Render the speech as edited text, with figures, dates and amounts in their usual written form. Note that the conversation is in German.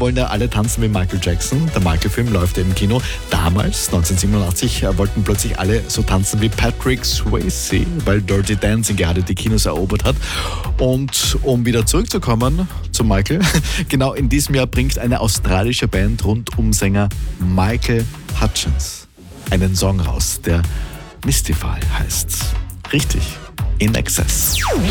wollen ja alle tanzen wie Michael Jackson. Der Michael-Film läuft ja im Kino. Damals, 1987, wollten plötzlich alle so tanzen wie Patrick Swayze, weil Dirty Dancing gerade die Kinos erobert hat. Und um wieder zurückzukommen zu Michael, genau in diesem Jahr bringt eine australische Band rund um Sänger Michael Hutchence einen Song raus, der Mystify heißt. Richtig, In Excess.